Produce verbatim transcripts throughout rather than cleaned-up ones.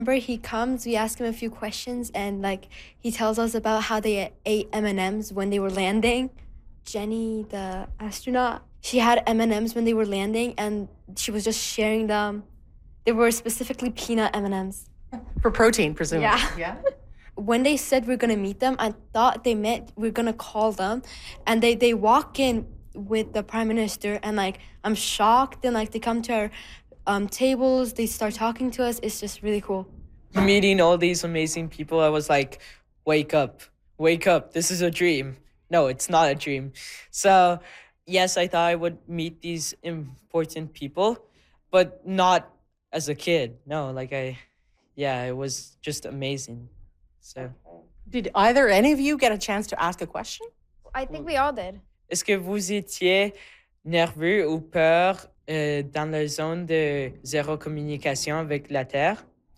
Remember, he comes, we ask him a few questions, and like he tells us about how they ate M and M's when they were landing. Jenny, the astronaut, she had M and M's when they were landing, and she was just sharing them. They were specifically peanut M and M's. For protein, presumably. Yeah. Yeah. When they said we're gonna meet them, I thought they meant we're gonna call them, and they they walk in with the prime minister, and like I'm shocked, and like they come to our um, tables, they start talking to us. It's just really cool. Meeting all these amazing people, I was like, wake up, wake up, this is a dream. No, it's not a dream. So yes, I thought I would meet these important people, but not as a kid. No, like I, yeah, it was just amazing. So, Did either any of you get a chance to ask a question? I think we all did. est-ce que vous étiez nerveux ou peur euh, dans la zone de zéro communication avec la Terre?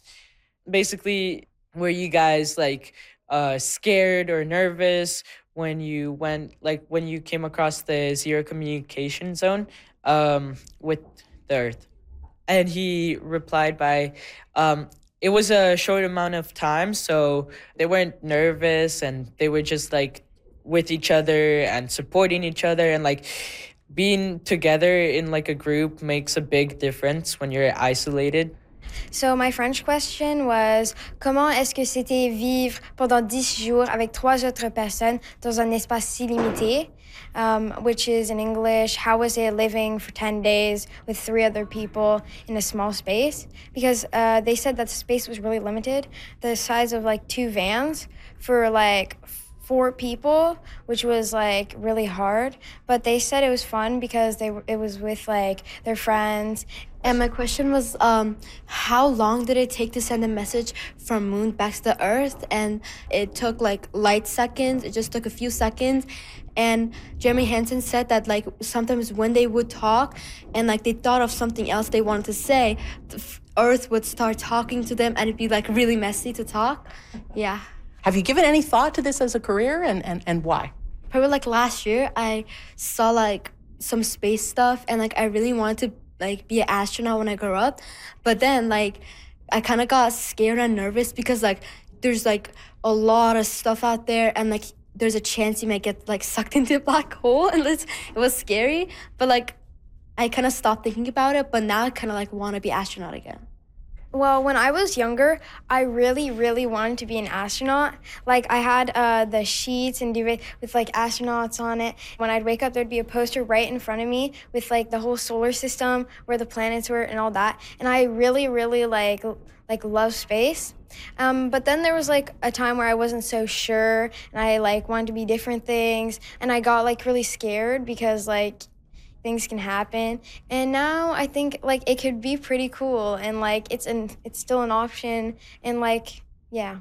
Basically, were you guys like uh, scared or nervous when you went, like when you came across the zero communication zone um, with the Earth? And he replied by, um, it was a short amount of time, so they weren't nervous and they were just like with each other and supporting each other, and like being together in like a group makes a big difference when you're isolated. So my French question was, comment est-ce que c'était vivre pendant dix jours avec trois autres personnes dans un espace si limité? Um, which is in English, how was it living for ten days with three other people in a small space? Because uh, they said that the space was really limited, the size of like two vans for like four people, which was like really hard. But they said it was fun because they it was with like their friends. And my question was, um, how long did it take to send a message from Moon back to the Earth? And it took like light seconds. It just took a few seconds. And Jeremy Hansen said that like sometimes when they would talk and like they thought of something else they wanted to say, the f- Earth would start talking to them, and it'd be like really messy to talk. Yeah. Have you given any thought to this as a career, and, and, and why? Probably like last year, I saw like some space stuff, and like I really wanted to like be an astronaut when I grow up. But then like I kind of got scared and nervous because like there's like a lot of stuff out there, and like there's a chance you might get like sucked into a black hole, and it's, it was scary. But like I kind of stopped thinking about it, but now I kind of like want to be astronaut again. Well, when I was younger, I really, really wanted to be an astronaut. Like, I had uh, the sheets and duvet with, like, astronauts on it. When I'd wake up, there'd be a poster right in front of me with, like, the whole solar system, where the planets were and all that. And I really, really, like, like love space. Um, but then there was, like, a time where I wasn't so sure, and I, like, wanted to be different things. And I got, like, really scared because, like, things can happen, and now I think like it could be pretty cool, and like it's an it's still an option, and like yeah.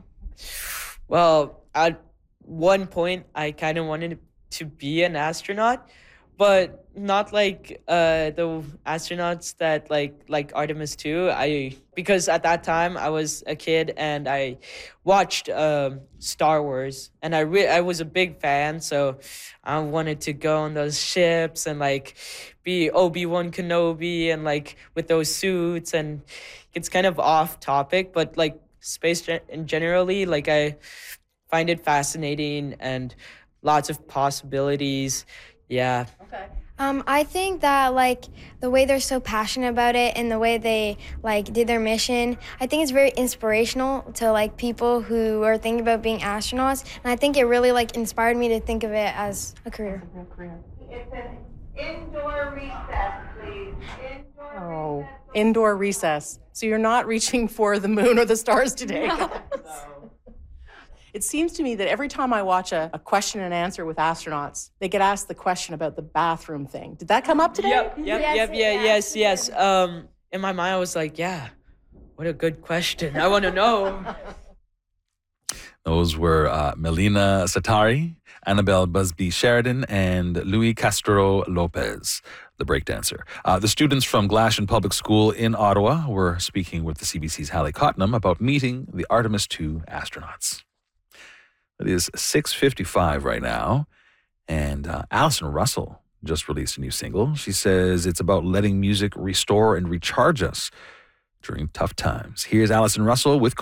Well, at one point, I kind of wanted to be an astronaut, but not like uh, the astronauts that like like Artemis two. I because at that time I was a kid and I watched um, Star Wars, and I re- I was a big fan, so I wanted to go on those ships and like be Obi-Wan Kenobi and like with those suits. And it's kind of off topic, but like space gen- in generally, like I find it fascinating and lots of possibilities. Yeah. Okay. Um, I think that like the way they're so passionate about it and the way they like did their mission, I think it's very inspirational to like people who are thinking about being astronauts, and I think it really like inspired me to think of it as a career. It's an indoor recess, please. Indoor Oh, recess. indoor recess. So you're not reaching for the moon or the stars today. It seems to me that every time I watch a, a question and answer with astronauts, they get asked the question about the bathroom thing. Did that come up today? Yep, yep, Yes, yep, it yeah, yes, actually yes. Um, in my mind, I was like, yeah, what a good question. I want to know. Those were uh, Melina Satari, Annabelle Busby Sheridan, and Louis Castro Lopez, the breakdancer. Uh, the students from Glashan Public School in Ottawa were speaking with the C B C's Hallie Cottenham about meeting the Artemis two astronauts. It is six fifty-five right now, and uh, Alison Russell just released a new single. She says it's about letting music restore and recharge us during tough times. Here's Allison Russell with